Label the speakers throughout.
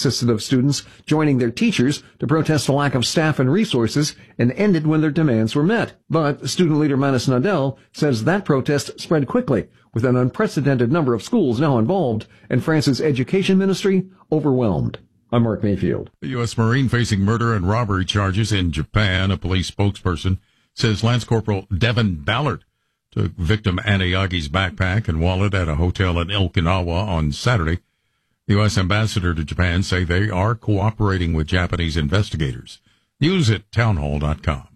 Speaker 1: consisted of students joining their teachers to protest a lack of staff and resources and ended when their demands were met. But student leader Manus Nadel says that protest spread quickly, with an unprecedented number of schools now involved and France's education ministry overwhelmed. I'm Mark Mayfield.
Speaker 2: A U.S. Marine facing murder and robbery charges in Japan. A police spokesperson says Lance Corporal Devin Ballard took victim Anna Yagi's backpack and wallet at a hotel in Okinawa on Saturday. The U.S. ambassador to Japan say they are cooperating with Japanese investigators. News at townhall.com.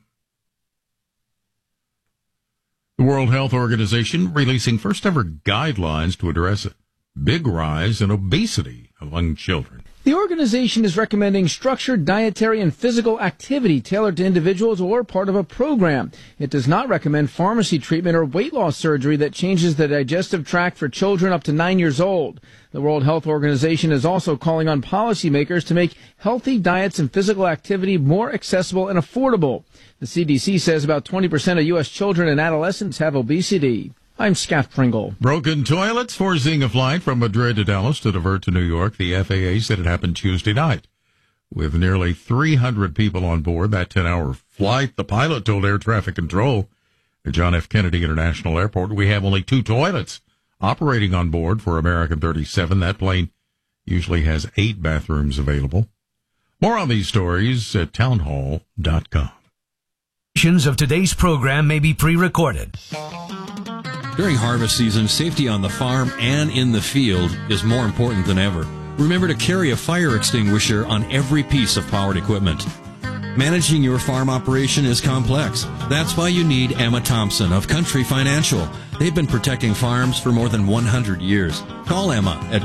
Speaker 2: The World Health Organization releasing first-ever guidelines to address a big rise in obesity among children.
Speaker 3: The organization is recommending structured dietary and physical activity tailored to individuals or part of a program. It does not recommend pharmacy treatment or weight loss surgery that changes the digestive tract for children up to 9 years old. The World Health Organization is also calling on policymakers to make healthy diets and physical activity more accessible and affordable. The CDC says about 20% of U.S. children and adolescents have obesity. I'm Scott Pringle.
Speaker 2: Broken toilets forcing a flight from Madrid to Dallas to divert to New York. The FAA said it happened Tuesday night. With nearly 300 people on board that 10-hour flight, the pilot told air traffic control at John F. Kennedy International Airport, "We have only 2 toilets operating on board for American 37. That plane usually has 8 bathrooms available." More on these stories at townhall.com.
Speaker 4: Of today's program may be pre-recorded.
Speaker 5: During harvest season, safety on the farm and in the field is more important than ever. Remember to carry a fire extinguisher on every piece of powered equipment. Managing your farm operation is complex. That's why you need Emma Thompson of Country Financial. They've been protecting farms for more than 100 years. Call Emma at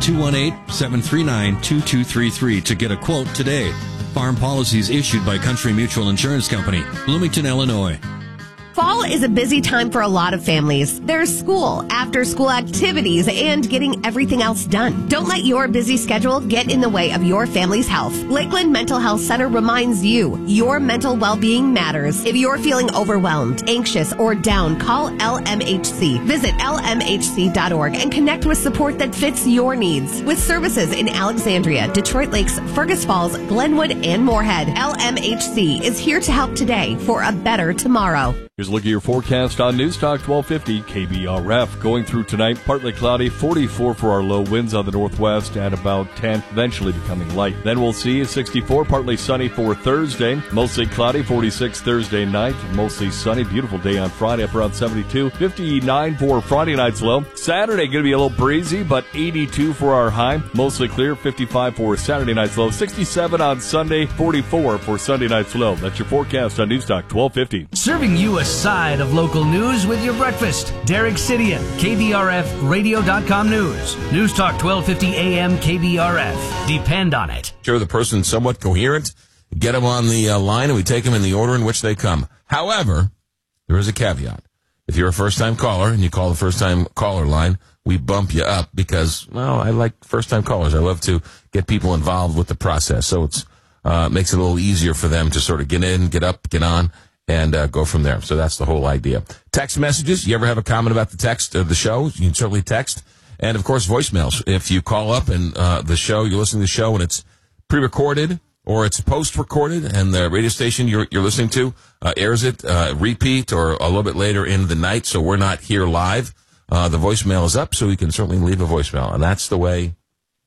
Speaker 5: 218-739-2233 to get a quote today. Farm policies issued by Country Mutual Insurance Company, Bloomington, Illinois.
Speaker 6: Fall is a busy time for a lot of families. There's school, after-school activities, and getting everything else done. Don't let your busy schedule get in the way of your family's health. Lakeland Mental Health Center reminds you, your mental well-being matters. If you're feeling overwhelmed, anxious, or down, call LMHC. Visit lmhc.org and connect with support that fits your needs. With services in Alexandria, Detroit Lakes, Fergus Falls, Glenwood, and Moorhead, LMHC is here to help today for a better tomorrow.
Speaker 7: Here's a look at your forecast on News Talk 1250 KBRF. Going through tonight, partly cloudy, 44 for our low, winds on the northwest at about 10, eventually becoming light. Then we'll see 64, partly sunny for Thursday, mostly cloudy, 46 Thursday night, mostly sunny, beautiful day on Friday, up around 72, 59 for Friday night's low. Saturday going to be a little breezy, but 82 for our high, mostly clear, 55 for Saturday night's low, 67 on Sunday, 44 for Sunday night's low. That's your forecast on News Talk 1250.
Speaker 4: Serving you a side of local news with your breakfast. Derek Sidian, KBRFradio.com News. News Talk 1250 AM KBRF. Depend on it.
Speaker 8: Sure, the person's somewhat coherent. Get them on the line, and we take them in the order in which they come. However, there is a caveat. If you're a first-time caller and you call the first-time caller line, we bump you up because, well, I like first-time callers. I love to get people involved with the process. So it's makes it a little easier for them to sort of get in, get up, get on, and go from there. So that's the whole idea. Text messages. You ever have a comment about the text of the show? You can certainly text. And, of course, voicemails. If you call up and the show, you're listening to the show and it's pre-recorded or it's post-recorded and the radio station you're listening to airs it, repeat, or a little bit later in the night, so we're not here live, the voicemail is up, so you can certainly leave a voicemail. And that's the way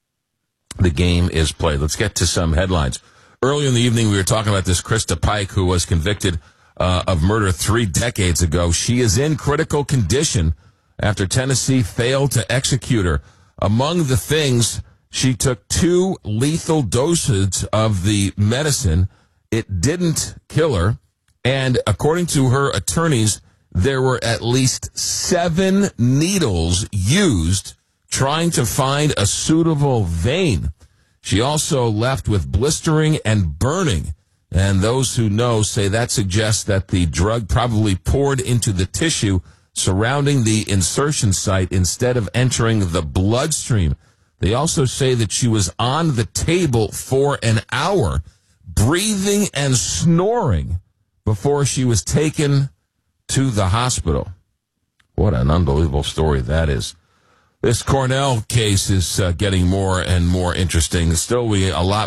Speaker 8: the game is played. Let's get to some headlines. Earlier in the evening, we were talking about this Krista Pike, who was convicted of murder 3 decades ago. She is in critical condition after Tennessee failed to execute her. Among the things, she took 2 lethal doses of the medicine. It didn't kill her. And according to her attorneys, there were at least 7 needles used trying to find a suitable vein. She also left with blistering and burning. And those who know say that suggests that the drug probably poured into the tissue surrounding the insertion site instead of entering the bloodstream. They also say that she was on the table for an hour, breathing and snoring before she was taken to the hospital. What an unbelievable story that is. This Cornell case is getting more and more interesting. Still, a lot